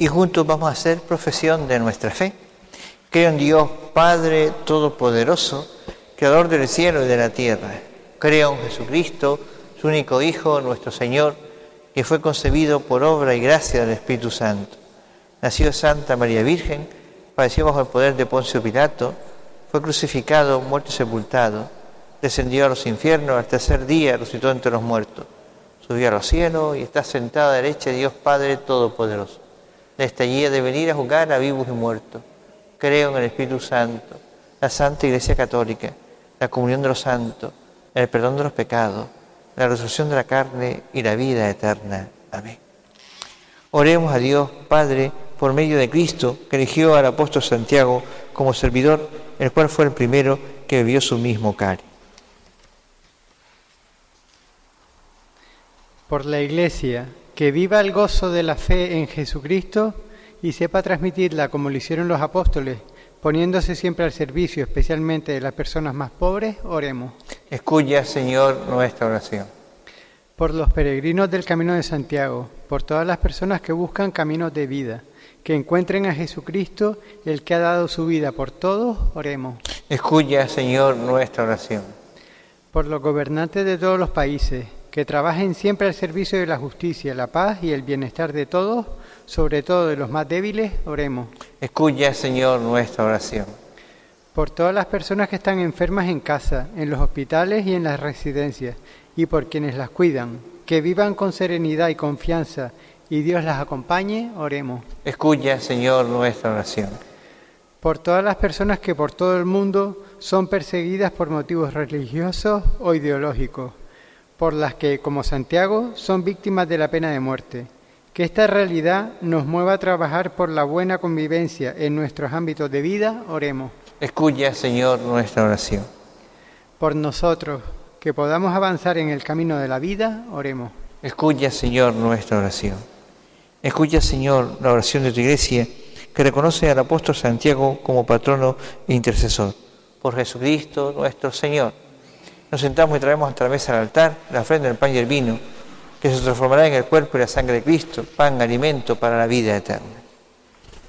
y juntos vamos a hacer profesión de nuestra fe. Creo en Dios Padre Todopoderoso, Creador del cielo y de la tierra. Creo en Jesucristo, su único Hijo, nuestro Señor, que fue concebido por obra y gracia del Espíritu Santo. Nació de Santa María Virgen, padeció bajo el poder de Poncio Pilato, fue crucificado, muerto y sepultado, descendió a los infiernos, al tercer día resucitó entre los muertos, subió a los cielos y está sentado a la derecha de Dios Padre Todopoderoso. Desde allí ha de venir a juzgar a vivos y muertos. Creo en el Espíritu Santo, la Santa Iglesia Católica, la comunión de los santos, el perdón de los pecados, la resurrección de la carne y la vida eterna. Amén. Oremos a Dios Padre por medio de Cristo, que eligió al apóstol Santiago como servidor, el cual fue el primero que bebió su mismo cáliz. Por la Iglesia, que viva el gozo de la fe en Jesucristo y sepa transmitirla como lo hicieron los apóstoles, poniéndose siempre al servicio, especialmente de las personas más pobres, oremos. Escucha, Señor, nuestra oración. Por los peregrinos del Camino de Santiago, por todas las personas que buscan caminos de vida, que encuentren a Jesucristo, el que ha dado su vida por todos, oremos. Escucha, Señor, nuestra oración. Por los gobernantes de todos los países, que trabajen siempre al servicio de la justicia, la paz y el bienestar de todos, sobre todo de los más débiles, oremos. Escucha, Señor, nuestra oración. Por todas las personas que están enfermas en casa, en los hospitales y en las residencias, y por quienes las cuidan, que vivan con serenidad y confianza, y Dios las acompañe, oremos. Escucha, Señor, nuestra oración. Por todas las personas que por todo el mundo son perseguidas por motivos religiosos o ideológicos, por las que, como Santiago, son víctimas de la pena de muerte. Que esta realidad nos mueva a trabajar por la buena convivencia en nuestros ámbitos de vida, oremos. Escucha, Señor, nuestra oración. Por nosotros, que podamos avanzar en el camino de la vida, oremos. Escucha, Señor, nuestra oración. Escucha, Señor, la oración de tu Iglesia, que reconoce al apóstol Santiago como patrono e intercesor. Por Jesucristo, nuestro Señor. Nos sentamos y traemos hasta la mesa del altar la ofrenda del pan y el vino, que se transformará en el cuerpo y la sangre de Cristo, pan, alimento para la vida eterna.